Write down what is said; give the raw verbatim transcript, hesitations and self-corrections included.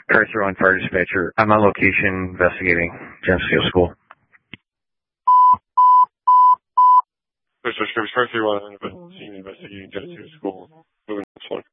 Cursor on Fire Dispatcher. I'm on location investigating Geneseo School. Cursor Service Car three one, investigating Geneseo School. Moving this one.